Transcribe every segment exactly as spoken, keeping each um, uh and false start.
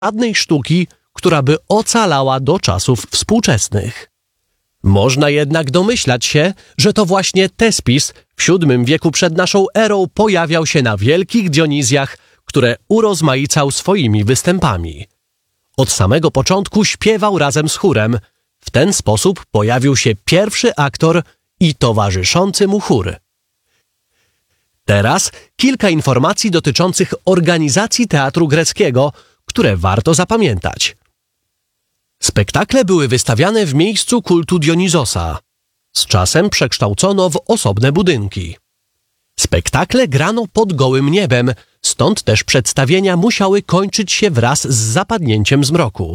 żadnej sztuki, która by ocalała do czasów współczesnych. Można jednak domyślać się, że to właśnie Tespis w siódmym wieku przed naszą erą pojawiał się na wielkich Dionizjach, które urozmaicał swoimi występami. Od samego początku śpiewał razem z chórem. W ten sposób pojawił się pierwszy aktor i towarzyszący mu chór. Teraz kilka informacji dotyczących organizacji teatru greckiego, które warto zapamiętać. Spektakle były wystawiane w miejscu kultu Dionizosa. Z czasem przekształcono w osobne budynki. Spektakle grano pod gołym niebem, stąd też przedstawienia musiały kończyć się wraz z zapadnięciem zmroku.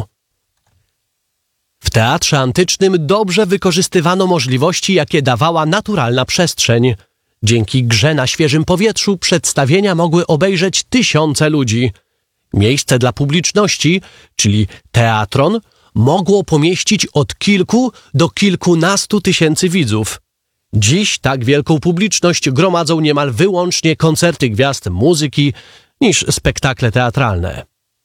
W teatrze antycznym dobrze wykorzystywano możliwości, jakie dawała naturalna przestrzeń. Dzięki grze na świeżym powietrzu przedstawienia mogły obejrzeć tysiące ludzi. Miejsce dla publiczności, czyli teatron, mogło pomieścić od kilku do kilkunastu tysięcy widzów. Dziś tak wielką publiczność gromadzą niemal wyłącznie koncerty gwiazd muzyki niż spektakle teatralne.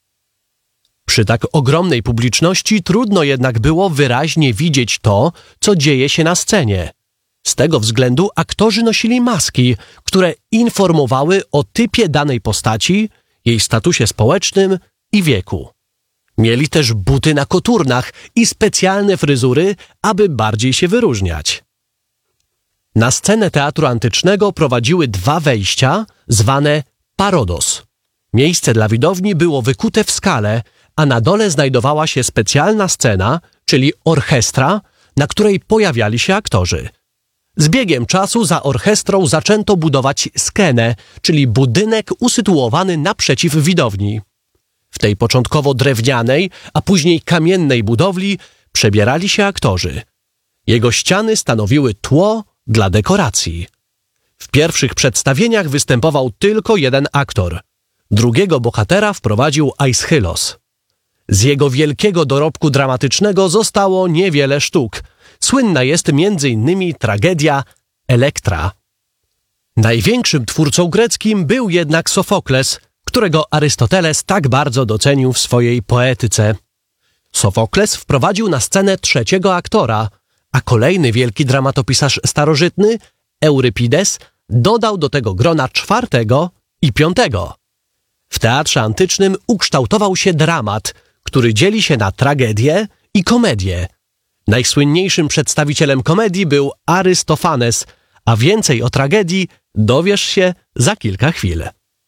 Przy tak ogromnej publiczności trudno jednak było wyraźnie widzieć to, co dzieje się na scenie. Z tego względu aktorzy nosili maski, które informowały o typie danej postaci, jej statusie społecznym i wieku. Mieli też buty na koturnach i specjalne fryzury, aby bardziej się wyróżniać. Na scenę teatru antycznego prowadziły dwa wejścia, zwane parodos. Miejsce dla widowni było wykute w skale, a na dole znajdowała się specjalna scena, czyli orchestra, na której pojawiali się aktorzy. Z biegiem czasu za orchestrą zaczęto budować skenę, czyli budynek usytuowany naprzeciw widowni. W tej początkowo drewnianej, a później kamiennej budowli przebierali się aktorzy. Jego ściany stanowiły tło dla dekoracji. W pierwszych przedstawieniach występował tylko jeden aktor. Drugiego bohatera wprowadził Aeschylos. Z jego wielkiego dorobku dramatycznego zostało niewiele sztuk. Słynna jest między innymi tragedia Elektra. Największym twórcą greckim był jednak Sofokles, którego Arystoteles tak bardzo docenił w swojej poetyce. Sofokles wprowadził na scenę trzeciego aktora, a kolejny wielki dramatopisarz starożytny, Eurypides, dodał do tego grona czwartego i piątego. W teatrze antycznym ukształtował się dramat, który dzieli się na tragedię i komedię. Najsłynniejszym przedstawicielem komedii był Arystofanes, a więcej o tragedii dowiesz się za kilka chwil.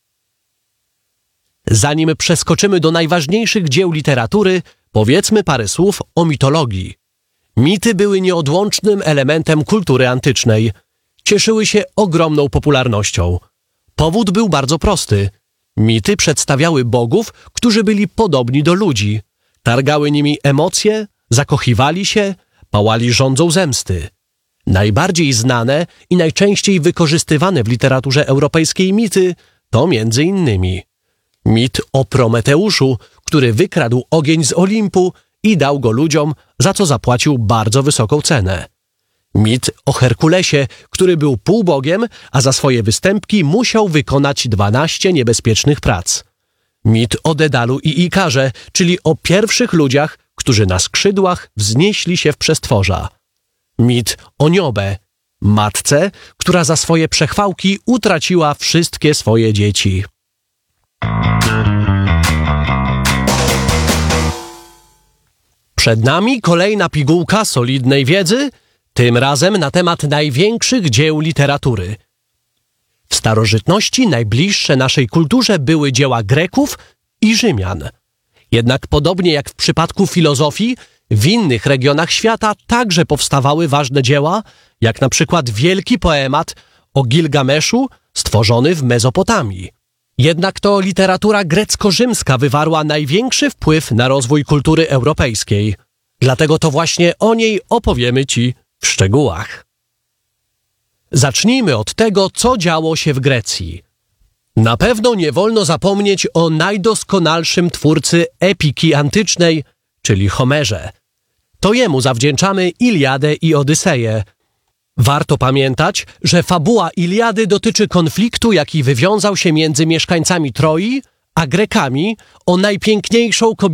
Zanim przeskoczymy do najważniejszych dzieł literatury, powiedzmy parę słów o mitologii. Mity były nieodłącznym elementem kultury antycznej. Cieszyły się ogromną popularnością. Powód był bardzo prosty. Mity przedstawiały bogów, którzy byli podobni do ludzi. Targały nimi emocje, zakochiwali się, pałali żądzą zemsty. Najbardziej znane i najczęściej wykorzystywane w literaturze europejskiej mity to między innymi mit o Prometeuszu, który wykradł ogień z Olimpu i dał go ludziom, za co zapłacił bardzo wysoką cenę. Mit o Herkulesie, który był półbogiem, a za swoje występki musiał wykonać dwanaście niebezpiecznych prac. Mit o Dedalu i Ikarze, czyli o pierwszych ludziach, którzy na skrzydłach wznieśli się w przestworza. Mit o Niobę, matce, która za swoje przechwałki utraciła wszystkie swoje dzieci. Przed nami kolejna pigułka solidnej wiedzy, tym razem na temat największych dzieł literatury. W starożytności najbliższe naszej kulturze były dzieła Greków i Rzymian. Jednak podobnie jak w przypadku filozofii, w innych regionach świata także powstawały ważne dzieła, jak na przykład wielki poemat o Gilgameszu stworzony w Mezopotamii. Jednak to literatura grecko-rzymska wywarła największy wpływ na rozwój kultury europejskiej. Dlatego to właśnie o niej opowiemy Ci w szczegółach. Zacznijmy od tego, co działo się w Grecji. Na pewno nie wolno zapomnieć o najdoskonalszym twórcy epiki antycznej, czyli Homerze. To jemu zawdzięczamy Iliadę i Odyseję. Warto pamiętać, że fabuła Iliady dotyczy konfliktu, jaki wywiązał się między mieszkańcami Troi a Grekami o najpiękniejszą kobietę